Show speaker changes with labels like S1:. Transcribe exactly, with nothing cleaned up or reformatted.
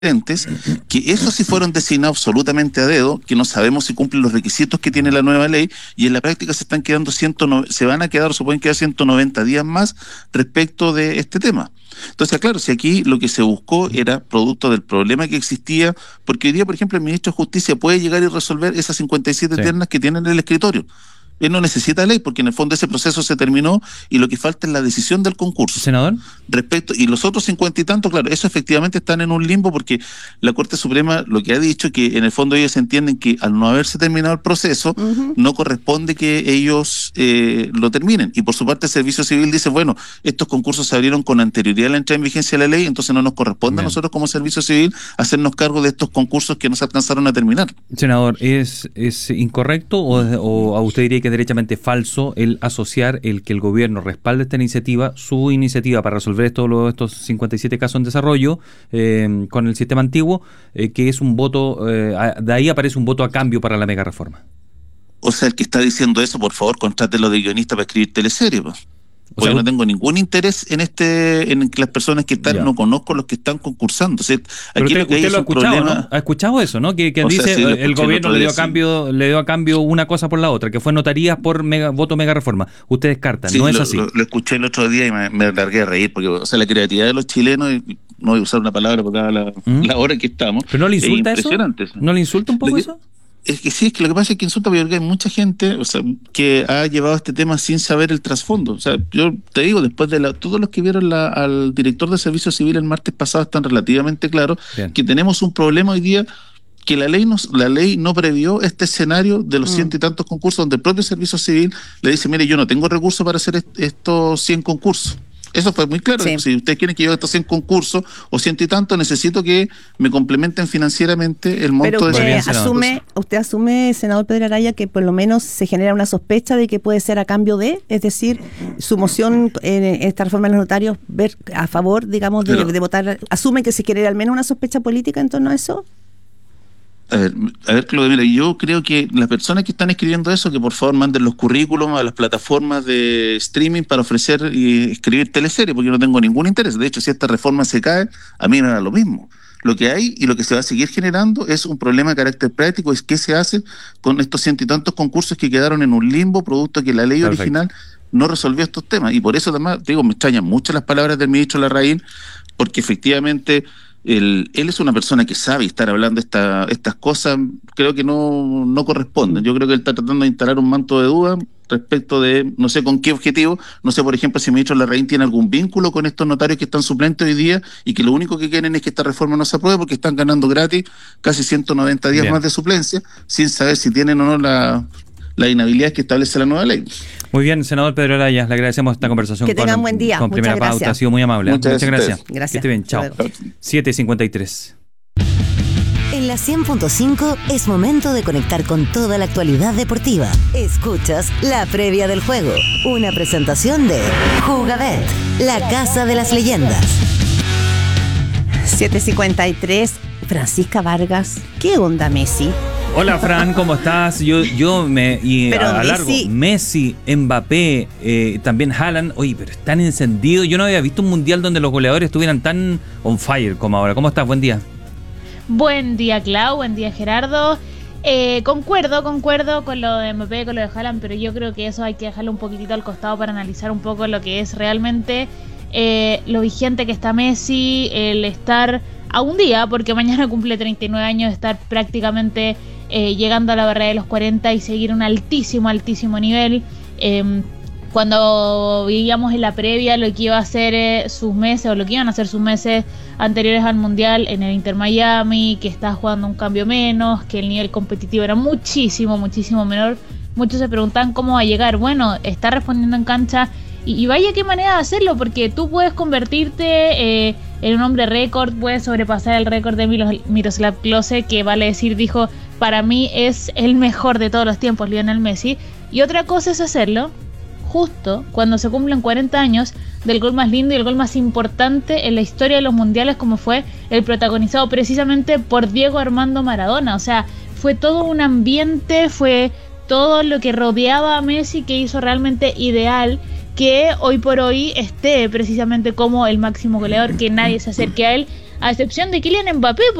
S1: que esos sí fueron designados absolutamente a dedo, que no sabemos si cumplen los requisitos que tiene la nueva ley, y en la práctica se están quedando ciento noventa, se van a quedar o se pueden quedar ciento noventa días más respecto de este tema. Entonces, claro, si aquí lo que se buscó era producto del problema que existía, porque hoy día, por ejemplo, el ministro de Justicia puede llegar y resolver esas cincuenta y siete sí. ternas que tienen en el escritorio. Él no necesita ley, porque en el fondo ese proceso se terminó y lo que falta es la decisión del concurso.
S2: Senador.
S1: Respecto, y los otros cincuenta y tantos, claro, eso efectivamente están en un limbo, porque la Corte Suprema lo que ha dicho que en el fondo ellos entienden que al no haberse terminado el proceso, uh-huh. no corresponde que ellos eh, lo terminen. Y por su parte el Servicio Civil dice, bueno, estos concursos se abrieron con anterioridad a la entrada en vigencia de la ley, entonces no nos corresponde Bien. a nosotros como Servicio Civil hacernos cargo de estos concursos que no se alcanzaron a terminar.
S2: Senador, ¿es, es incorrecto o, o a usted diría que derechamente falso el asociar el que el gobierno respalde esta iniciativa, su iniciativa para resolver esto, estos cincuenta y siete casos en desarrollo eh, con el sistema antiguo, eh, que es un voto, eh, de ahí aparece un voto a cambio para la mega reforma?
S1: O sea, el que está diciendo eso, por favor, contrátelo de guionista para escribir teleseries, pues. Porque o sea, no tengo ningún interés en este, en que las personas que están, ya. no conozco los que están concursando. O sea, aquí
S2: usted,
S1: lo que
S2: usted
S1: hay
S2: lo
S1: es
S2: ha escuchado,
S1: problema...
S2: ¿no? ¿Ha escuchado eso, no? Que, que dice
S1: sea, sí,
S2: el gobierno el le dio a
S1: sí.
S2: cambio, le dio a cambio una cosa por la otra, que fue notarías por mega, voto mega reforma. Usted descarta,
S1: sí,
S2: no es
S1: lo,
S2: así.
S1: Lo, lo escuché el otro día y me, me largué a reír, porque o sea, la creatividad de los chilenos, y no voy a usar una palabra por cada la, ¿Mm? la hora que estamos.
S2: ¿Pero no le insulta eso? ¿No le insulta un poco
S1: que,
S2: eso?
S1: Es que sí, es que lo que pasa es que insulta, porque hay mucha gente, o sea, que ha llevado este tema sin saber el trasfondo. O sea, yo te digo, después de la, todos los que vieron la, al director de Servicio Civil el martes pasado están relativamente claros Bien. que tenemos un problema hoy día, que la ley, nos, la ley no previó este escenario de los mm. ciento y tantos concursos, donde el propio Servicio Civil le dice, mire, yo no tengo recursos para hacer est- estos cien concursos. Eso fue muy claro. Sí. Si ustedes quieren que yo estos cien concursos o ciento y tanto, necesito que me complementen financieramente el monto.
S3: Pero usted
S1: de
S3: ese asume, usted asume, senador Pedro Araya, que por lo menos se genera una sospecha de que puede ser a cambio de, es decir, su moción en esta reforma de los notarios, ver a favor, digamos, de, de votar, asume que se genera al menos una sospecha política en torno a eso.
S1: A ver, a ver, Claudia, mira, yo creo que las personas que están escribiendo eso, que por favor manden los currículums a las plataformas de streaming para ofrecer y escribir teleseries, porque yo no tengo ningún interés. De hecho, si esta reforma se cae, a mí me da lo mismo. Lo que hay y lo que se va a seguir generando es un problema de carácter práctico, es qué se hace con estos ciento y tantos concursos que quedaron en un limbo, producto que la ley Perfecto. original no resolvió estos temas. Y por eso, además, digo, me extrañan mucho las palabras del ministro Larraín, porque efectivamente... Él, él es una persona que sabe estar hablando esta, estas cosas, creo que no, no corresponden. Yo creo que él está tratando de instalar un manto de duda respecto de, no sé con qué objetivo, no sé, por ejemplo, si el ministro Larraín tiene algún vínculo con estos notarios que están suplentes hoy día y que lo único que quieren es que esta reforma no se apruebe porque están ganando gratis casi ciento noventa días Bien. más de suplencia, sin saber si tienen o no la... la inhabilidad que establece la nueva ley.
S2: Muy bien, senador Pedro Araya, le agradecemos esta conversación
S3: que tengan
S2: con,
S3: buen día.
S2: con Primera
S3: Muchas
S2: Pauta,
S3: gracias.
S2: ha sido muy amable.
S1: Muchas,
S2: Muchas gracias.
S3: Gracias.
S2: Que esté bien, chao. siete cincuenta y tres.
S4: En la cien punto cinco es momento de conectar con toda la actualidad deportiva. Escuchas la previa del juego, una presentación de Jugabet, la casa de las leyendas.
S3: siete cincuenta y tres, Francisca Vargas, ¿qué onda Messi?
S2: Hola Fran, ¿cómo estás? Yo yo me y
S3: pero
S2: a, a largo
S3: Messi,
S2: Messi, Mbappé, eh, también Haaland. Oye, pero están encendidos. Yo no había visto un mundial donde los goleadores estuvieran tan on fire como ahora. ¿Cómo estás? Buen día.
S5: Buen día, Clau. Buen día, Gerardo. Eh, concuerdo, concuerdo con lo de Mbappé, con lo de Haaland, pero yo creo que eso hay que dejarlo un poquitito al costado para analizar un poco lo que es realmente eh, lo vigente que está Messi, el estar a un día, porque mañana cumple treinta y nueve años, estar prácticamente eh, llegando a la barrera de los cuarenta y seguir un altísimo, altísimo nivel. Eh, cuando vivíamos en la previa lo que iba a ser eh, sus meses, o lo que iban a ser sus meses anteriores al Mundial en el Inter Miami, que estaba jugando un cambio menos, que el nivel competitivo era muchísimo, muchísimo menor, muchos se preguntaban cómo va a llegar. Bueno, está respondiendo en cancha, y, y vaya qué manera de hacerlo, porque tú puedes convertirte eh, en un hombre récord, puedes sobrepasar el récord de Milos, Miroslav Klose, que vale decir, dijo, para mí es el mejor de todos los tiempos, Lionel Messi. Y otra cosa es hacerlo justo cuando se cumplen cuarenta años del gol más lindo y el gol más importante en la historia de los mundiales, como fue el protagonizado precisamente por Diego Armando Maradona. O sea, fue todo un ambiente, fue todo lo que rodeaba a Messi que hizo realmente ideal que hoy por hoy esté precisamente como el máximo goleador, que nadie se acerque a él. a excepción de Kylian Mbappé,